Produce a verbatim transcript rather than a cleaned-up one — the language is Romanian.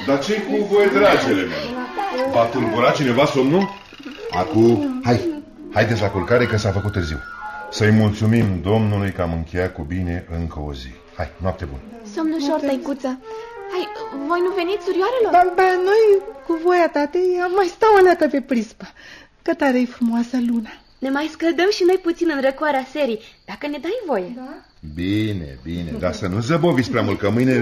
Dar ce cu voi, dragele mele? V-a tulburat cineva somnul? Acum, hai, haideți la culcare că s-a făcut târziu. Să-i mulțumim Domnului că am încheiat cu bine încă o zi. Hai, noapte bună. Somn ușor, tăicuță. Hai, voi nu veniți, surioarelor? Ba, ba, noi, cu voia tatei, am mai stau o leacă pe prispă. Că tare-i frumoasă luna. Ne mai scăldăm și noi puțin în răcoarea serii, dacă ne dai voie. Da? Bine, bine, dar să nu zăboviți prea mult, că mâine